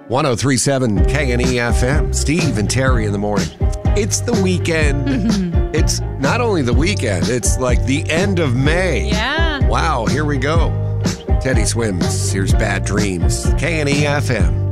1037 KNE FM. Steve and Terry in the morning. It's the weekend. It's not only the weekend, it's like the end of May. Yeah. Wow, here we go. Teddy Swims. Here's Bad Dreams. KNE FM.